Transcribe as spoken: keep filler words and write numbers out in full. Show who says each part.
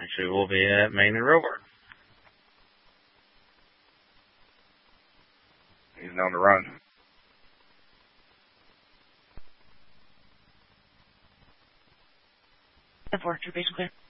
Speaker 1: Actually, we'll be at Main and Rover. He's on the run.
Speaker 2: ten four, true base clear.